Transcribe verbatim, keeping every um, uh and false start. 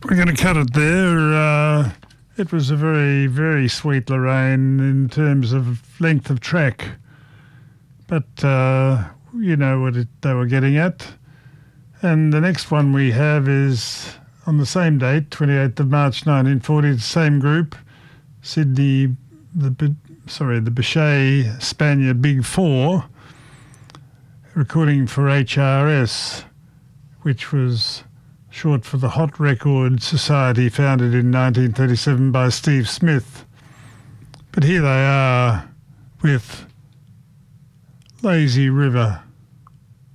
we're going to cut it there. Uh, it was a very, very sweet Lorraine in terms of length of track. But uh, you know what it, they were getting at. And the next one we have is on the same date, twenty-eighth of March nineteen forty, the same group, Sydney, the sorry, the Bechet Spaniard Big Four, recording for H R S, which was short for the Hot Record Society, founded in nineteen thirty-seven by Steve Smith. But here they are with Lazy River.